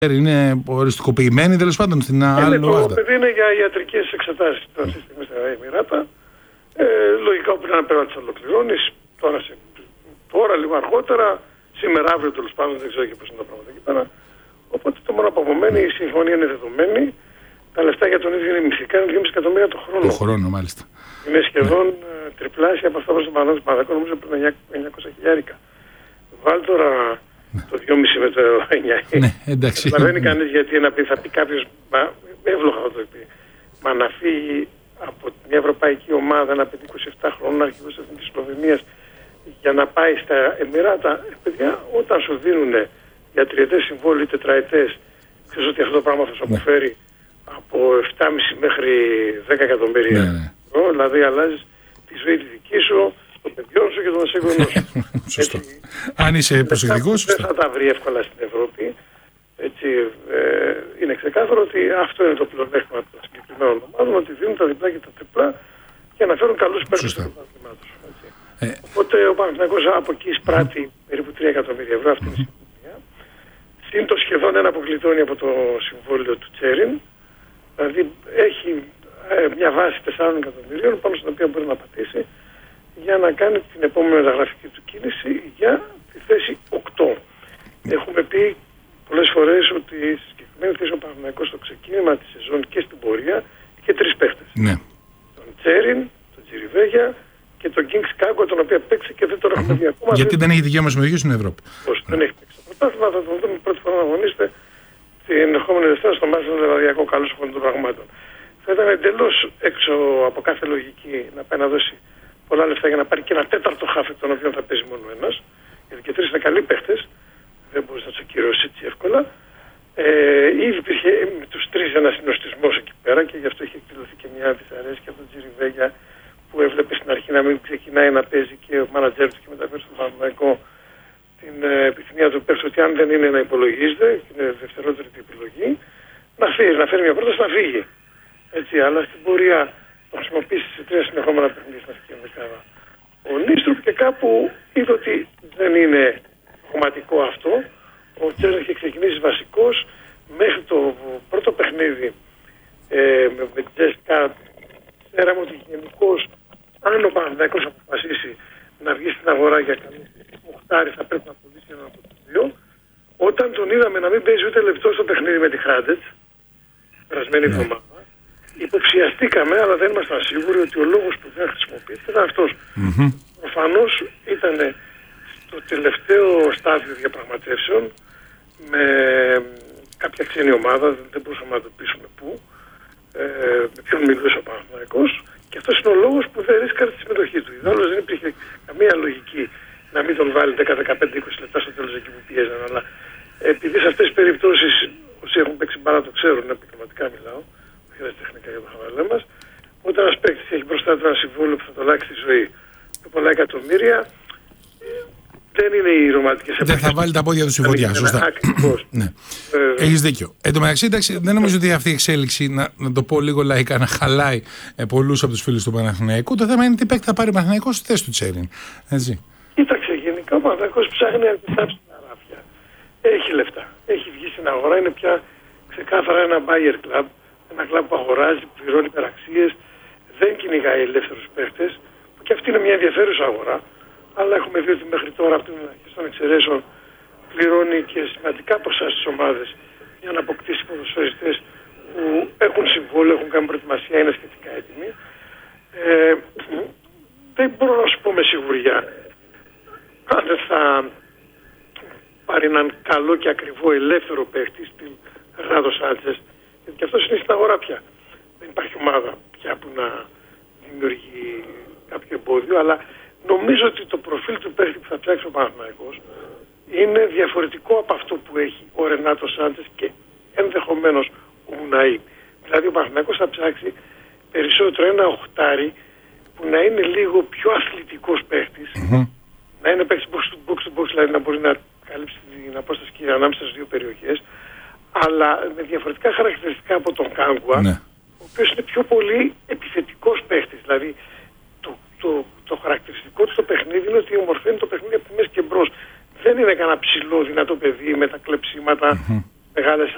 Είναι οριστικοποιημένη τέλος πάντων στην άλλη ομάδα. Το παιδί είναι για ιατρικές εξετάσεις αυτή τη στιγμή στα Εμιράτα. Λογικά πρέπει να τις ολοκληρώνεις τώρα λίγο αργότερα, σήμερα, αύριο τέλος πάντων, δεν ξέρω και πώς είναι τα πράγματα εκεί πέρα. Οπότε το μόνο που απομένει, η συμφωνία είναι δεδομένη. Τα λεφτά για τον ίδιο είναι μυθικά, είναι 2,5 εκατομμύρια το χρόνο. Το χρόνο, μάλιστα. Είναι σχεδόν τριπλάσια από αυτά που στον Παναγιώτο Παναδάκο, νομίζω πριν 900 χιλιάρικα. Βάλει τώρα το 2,5 με το 9. Ναι, εντάξει. Καταλαβαίνει κανείς γιατί θα πει κάποιος, εύλογα θα το πει, μα να φύγει από μια ευρωπαϊκή ομάδα ένα παιδί 27 χρόνων, αρχηγός της Σλοβενίας, για να πάει στα Εμιράτα. Παιδιά, όταν σου δίνουν για τριετές συμβόλαιο ή τετραετές, ξέρεις ότι αυτό το πράγμα θα σου αποφέρει από 7,5 μέχρι 10 εκατομμύρια. Ναι. Δηλαδή αλλάζεις τη ζωή τη δική σου, των παιδιών σου και των ασύγχρονων σου. Σωστό. Αν είσαι προσεκτικός, δεν θα τα βρει εύκολα στην Ευρώπη. Έτσι, είναι ξεκάθαρο ότι αυτό είναι το πλεονέκτημα των συγκεκριμένων ομάδων, ότι δίνουν τα διπλά και τα τριπλά για να φέρουν καλούς παίκτες στο πρωτάθλημά τους. Οπότε ο Παναθηναϊκός από εκεί εισπράττει περίπου 3 εκατομμύρια ευρώ, αυτή είναι η συμφωνία. Συν το σχεδόν ένα που γλιτώνει από το συμβόλαιο του Τσέριν. Δηλαδή έχει μια βάση 4 εκατομμυρίων πάνω στην οποία μπορεί να πατήσει για να κάνει την επόμενη μεταγραφική του κίνηση για τη θέση 8. Έχουμε πει πολλές φορές ότι στη συγκεκριμένη θέση ο Παναθηναϊκός στο ξεκίνημα της σεζόν και στην πορεία είχε 3 παίχτες. Ναι. Τον Τσέριν, τον Τζιριβέγια και τον Kings Κάγκο, τον οποίο παίξει και δεν τον έχουμε δει ακόμα. Γιατί δεν έχει δικαίωμα συμμετοχή στην Ευρώπη. Πώς, δεν έχει παίξει. Το πρωτάθλημα θα τον δούμε πρώτη φορά να αγωνίζεται την ερχόμενη Δευτέρα στο Μάρτιο Λεβαδιακό, καλός των πραγμάτων. Θα ήταν εντελώς έξω από κάθε λογική να πάει να δώσει πολλά λεφτά για να πάρει και ένα τέταρτο χάφι, τον οποίο θα παίζει μόνο ένας. Γιατί και 3 είναι καλοί παίχτες, δεν μπορείς να τους ακυρώσεις έτσι εύκολα. Ήδη υπήρχε με τους 3 ένας συνοστισμός εκεί πέρα και γι' αυτό είχε εκδηλωθεί και μια δυσαρέσκεια από τον Τζιριβέγια που έβλεπε στην αρχή να μην ξεκινάει να παίζει και ο μάνατζερ του και μεταφέρει στον Παναθηναϊκό την επιθυμία του παίχτη ότι αν δεν είναι να υπολογίζεται, και είναι δευτερότερη την επιλογή, να φέρει μια πρόταση να φύγει. Έτσι, αλλά στην πορεία το χρησιμοποιήσει σε 3 συνεχόμενα παιχνίδια στην αρχική ενδεκάδα ο Νίστρουπ και κάπου είδε ότι δεν είναι κομματικό αυτό. Ο Τσέριν είχε ξεκινήσει βασικός μέχρι το πρώτο παιχνίδι με την Τζέσικα. Ξέραμε ότι γενικώς αν ο Παναθηναϊκός αποφασίσει να βγει στην αγορά για καλή μοχτάρι θα πρέπει να πουλήσει έναν από τους δύο. Όταν τον είδαμε να μην παίζει ούτε λεπτό στο παιχνίδι με τη Χάντετς, περασμένη εβδομάδα, υποψιαστήκαμε, αλλά δεν ήμασταν σίγουροι ότι ο λόγος που δεν χρησιμοποιήθηκε ήταν αυτός. Προφανώς ήταν στο τελευταίο στάδιο διαπραγματεύσεων με κάποια ξένη ομάδα, δεν μπορούσαμε να το πείσουμε πού, με ποιον μιλούσε ο Παναθηναϊκός, και αυτός είναι ο λόγος που δεν ρίσκαρε τη συμμετοχή του. Ιδάλλως δεν υπήρχε καμία λογική να μην τον βάλει 10, 15, 20 λεπτά στο τέλος εκεί που πιέζαν. Αλλά επειδή σε αυτές τις περιπτώσεις όσοι έχουν παίξει μπάλα το ξέρουν, επαγγελματικά μιλάω, όχι τεχνικά για το χαβαλέ μας, όταν ένας παίκτης έχει μπροστά του ένα συμβόλαιο που θα το αλλάξει τη ζωή με πολλά εκατομμύρια, δεν είναι οι ρομαντικές εποχές. Δεν θα βάλει τα πόδια του στη φωτιά, σωστά. Ακριβώς. Ναι. Έχεις δίκιο. Εν τω μεταξύ, εντάξει, δεν νομίζω ότι αυτή η εξέλιξη, να το πω λίγο λαϊκά, να χαλάει πολλούς από τους φίλους του Παναθηναϊκού. Το θέμα είναι τι παίκτη θα πάρει ο Παναθηναϊκός στη θέση του Τσέριν. Έτσι. Κοίταξε, γενικά ο Παναθηναϊκός ψάχνει αρκετά ψηλά ράφια. Έχει λεφτά. Έχει βγει στην αγορά. Είναι πια ξεκάθαρα ένα buyer club. Ένα κλαμπ που αγοράζει, πληρώνει υπεραξίες. Δεν κυνηγάει ελεύθερους παίκτες. Και αυτή είναι μια ενδιαφέρουσα αγορά. Αλλά έχουμε δει ότι μέχρι τώρα από την αρχή των εξαιρέσεων πληρώνει και σημαντικά ποσά στις ομάδες για να αποκτήσει ποδοσφαιριστές που έχουν συμβόλαιο, έχουν κάνει προετοιμασία, είναι σχετικά έτοιμοι. Δεν μπορώ να σου πω με σιγουριά αν δεν θα πάρει έναν καλό και ακριβό ελεύθερο παίχτη στην Ράδο Σάντσες, γιατί αυτός είναι στην αγορά πια. Δεν υπάρχει ομάδα πια που να δημιουργεί κάποιο εμπόδιο, αλλά νομίζω ότι το προφίλ του παίχτη που θα ψάξει ο Παναθηναϊκός είναι διαφορετικό από αυτό που έχει ο Ρενάτο Σάντσες και ενδεχομένως ο Ουναή. Δηλαδή ο Παναθηναϊκός θα ψάξει περισσότερο ένα οχτάρι που να είναι λίγο πιο αθλητικός παίχτης, να είναι παίχτης box to box, δηλαδή να μπορεί να καλύψει την απόσταση και ανάμεσα στις δύο περιοχές, αλλά με διαφορετικά χαρακτηριστικά από τον Κάγκουα, ο οποίος είναι πιο πολύ επιθετικός παίχτης. Δηλαδή το χαρακτηριστικό του στο παιχνίδι είναι ότι ομορφαίνει το παιχνίδι από τη μέση και μπρος. Δεν είναι κανένα ψηλό δυνατό παιδί με τα κλεψίματα, μεγάλες